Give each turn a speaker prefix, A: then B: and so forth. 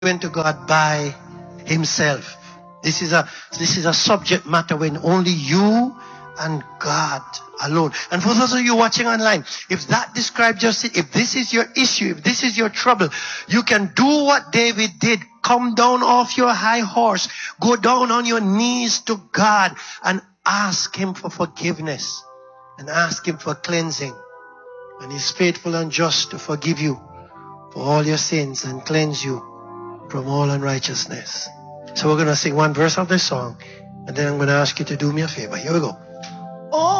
A: went to God by himself. This is a subject matter when only you and God alone. And for those of you watching online, if that describes your sin, if this is your issue, if this is your trouble, you can do what David did. Come down off your high horse. Go down on your knees to God and ask him for forgiveness and ask him for cleansing. And he's faithful and just to forgive you for all your sins and cleanse you from all unrighteousness. So we're going to sing one verse of this song, and then I'm going to ask you to do me a favor. Here we go.